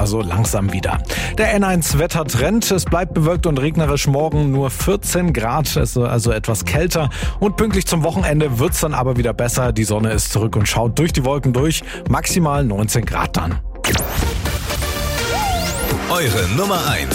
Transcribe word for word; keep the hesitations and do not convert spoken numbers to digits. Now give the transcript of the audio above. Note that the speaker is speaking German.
also langsam wieder. Der N eins Wettertrend, es bleibt bewölkt und regnerisch, morgen nur vierzehn Grad, also, also etwas kälter. Und pünktlich zum Wochenende wird's dann aber wieder besser. Die Sonne ist zurück und schaut durch die Wolken durch, maximal neunzehn Grad dann. Eure Nummer eins